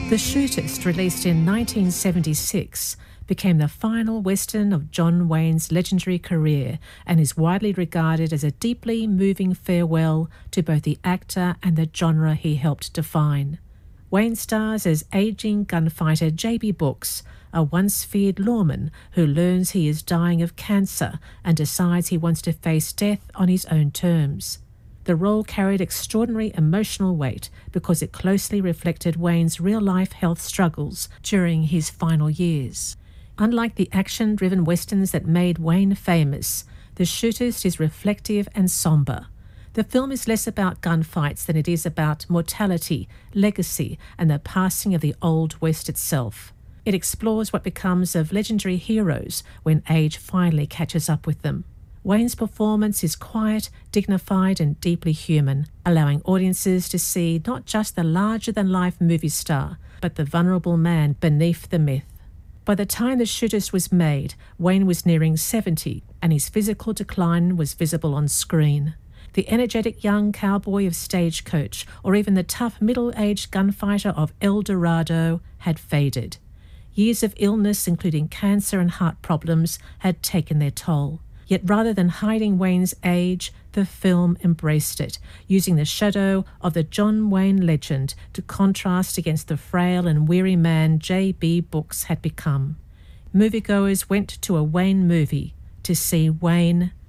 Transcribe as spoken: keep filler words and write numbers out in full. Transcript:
The Shootist, released in nineteen seventy-six, became the final western of John Wayne's legendary career and is widely regarded as a deeply moving farewell to both the actor and the genre he helped define. Wayne stars as aging gunfighter J B. Brooks, a once-feared lawman who learns he is dying of cancer and decides he wants to face death on his own terms. The role carried extraordinary emotional weight because it closely reflected Wayne's real-life health struggles during his final years. Unlike the action-driven westerns that made Wayne famous, The Shootist is reflective and somber. The film is less about gunfights than it is about mortality, legacy, and the passing of the Old West itself. It explores what becomes of legendary heroes when age finally catches up with them. Wayne's performance is quiet, dignified, and deeply human, allowing audiences to see not just the larger-than-life movie star, but the vulnerable man beneath the myth. By the time The Shootist was made, Wayne was nearing seventy, and his physical decline was visible on screen. The energetic young cowboy of Stagecoach, or even the tough middle-aged gunfighter of El Dorado, had faded. Years of illness, including cancer and heart problems, had taken their toll. Yet rather than hiding Wayne's age, the film embraced it, using the shadow of the John Wayne legend to contrast against the frail and weary man J B. Brooks had become. Moviegoers went to a Wayne movie to see Wayne